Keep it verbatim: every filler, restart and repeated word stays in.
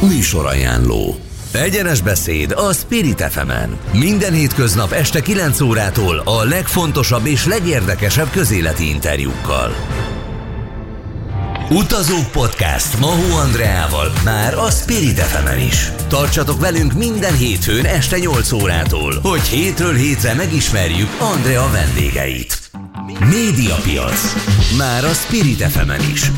Műsorajánló. Egyenes beszéd a Spirit ef emen. Minden hétköznap este kilenc órától a legfontosabb és legérdekesebb közéleti interjúkkal. Utazók Podcast Mahó Andreával már a Spirit ef emen is. Tartsatok velünk minden hétfőn este nyolc órától, hogy hétről hétre megismerjük Andrea vendégeit. Médiapiac. Már a Spirit ef emen is.